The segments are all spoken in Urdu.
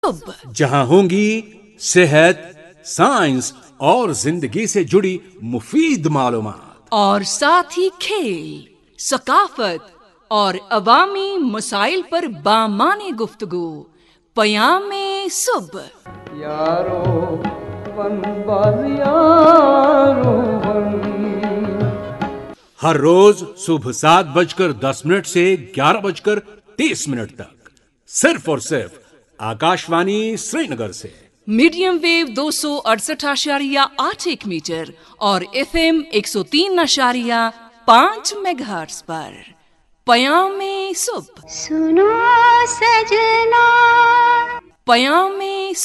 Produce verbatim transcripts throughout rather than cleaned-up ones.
جہاں ہوں گی صحت، سائنس اور زندگی سے جڑی مفید معلومات، اور ساتھ ہی کھیل، ثقافت اور عوامی مسائل پر بامعنی گفتگو۔ پیام صبح۔ یارو ون باز یارو ون، ہر روز صبح سات بج کر دس منٹ سے گیارہ بج کر تیس منٹ تک، صرف اور صرف آکاشوانی سری نگر سے میڈیم ویو دو سو اڑسٹھ اشاریہ آٹھ ایک میٹر اور ایف ایم ایک سو تین اشاریہ پانچ میگا ہرٹز پر۔ پیام صبح، سنو سجنا۔ پیام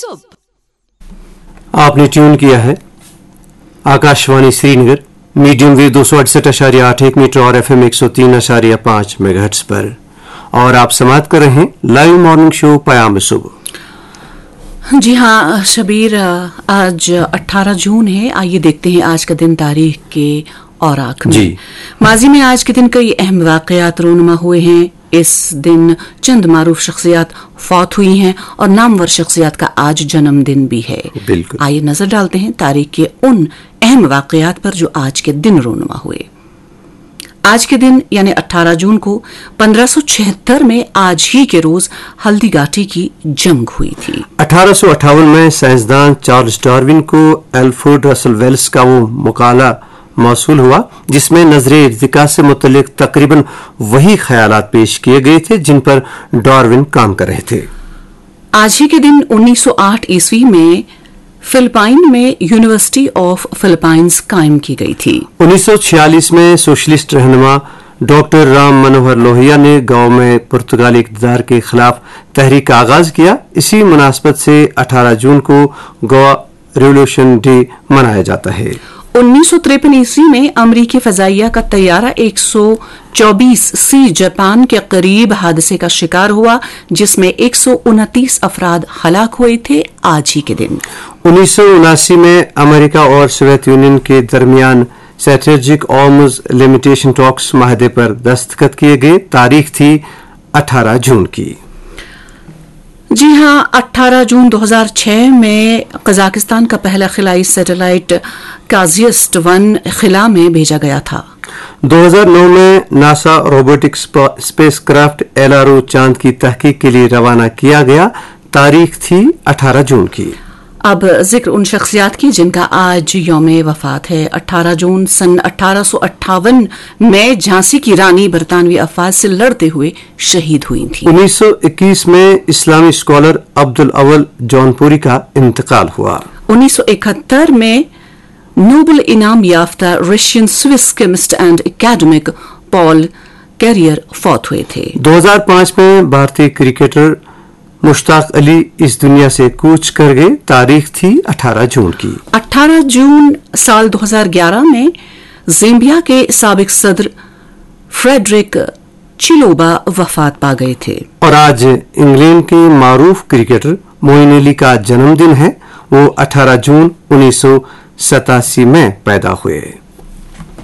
صبح آپ نے ٹیون کیا ہے آکاشوانی سری نگر، میڈیم ویو دو سو اڑسٹھ اشاریہ آٹھ ایک میٹر اور ایف ایم ایک سو تین اشاریہ پانچ میگا ہرٹز پر، اور آپ سماعت کر رہے ہیں لائیو مارننگ شو پیام صبح۔ جی ہاں شبیر، آج اٹھارہ جون ہے۔ آئیے دیکھتے ہیں آج کا دن تاریخ کے اوراق میں۔ جی ماضی میں آج کے دن کئی اہم واقعات رونما ہوئے ہیں۔ اس دن چند معروف شخصیات فوت ہوئی ہیں اور نامور شخصیات کا آج جنم دن بھی ہے۔ بالکل، آئیے نظر ڈالتے ہیں تاریخ کے ان اہم واقعات پر جو آج کے دن رونما ہوئے۔ آج کے دن یعنی اٹھارہ جون کو پندرہ سو چھہتر میں آج ہی کے روز ہلدی گاٹھی کی جنگ ہوئی تھی۔ اٹھارہ سو اٹھاون میں سائنسدان چارلس ڈارون کو الفریڈ رسل ویلس کا وہ مقالہ موصول ہوا جس میں نظر ارتقاء سے متعلق تقریباً وہی خیالات پیش کیے گئے تھے جن پر ڈارون کام کر رہے تھے۔ آج ہی کے دن انیس سو آٹھ عیسوی میں فلپائن میں یونیورسٹی آف فلپائنز قائم کی گئی تھی۔ انیس سو چھیالیس میں سوشلسٹ رہنما ڈاکٹر رام منوہر لوہیا نے گاؤں میں پرتگالی اقتدار کے خلاف تحریک کا آغاز کیا۔ اسی مناسبت سے اٹھارہ جون کو گوا ریولوشن ڈے منایا جاتا ہے۔ انیس سو تریپن عیسوی میں امریکی فضائیہ کا طیارہ ایک سو چوبیس سی جاپان کے قریب حادثے کا شکار ہوا جس میں ایک سو انتیس افراد ہلاک ہوئے تھے۔ آج ہی کے دن انیس سو اناسی میں امریکہ اور سوویت یونین کے درمیان اسٹریٹجک آرمز لمیٹیشن ٹاکس معاہدے پر دستخط کیے گئے۔ تاریخ تھی اٹھارہ جون کی۔ جی ہاں، اٹھارہ جون دو ہزار چھ میں قزاقستان کا پہلا خلائی سیٹلائٹ کازیسٹ ون خلا میں بھیجا گیا تھا۔ دو ہزار نو میں NASA robotic space craft L R O چاند کی تحقیق کے لیے روانہ کیا گیا۔ تاریخ تھی اٹھارہ جون کی۔ اب ذکر ان شخصیات کی جن کا آج یوم وفات ہے۔ اٹھارہ جون سن اٹھارہ سو اٹھاون میں جھانسی کی رانی برطانوی افواج سے لڑتے ہوئے شہید ہوئی تھی۔ انیس سو اکیس میں اسلامی اسکالر عبد الاول جون پوری کا انتقال ہوا۔ انیس سو اکہتر میں نوبل انعام یافتہ Russian Swiss chemist and academic Pal career فوت ہوئے تھے۔ دو ہزار پانچ میں بھارتی کرکٹر مشتاق علی اس دنیا سے کوچ کر گئے۔ تاریخ تھی اٹھارہ جون کی۔ اٹھارہ جون سال دو ہزار گیارہ میں زیمبیا کے سابق صدر فریڈرک چیلوبا وفات پا گئے تھے۔ اور آج انگلینڈ کے معروف کرکٹر موئن علی کا جنم دن ہے۔ وہ اٹھارہ جون انیس سو ستاسی میں پیدا ہوئے۔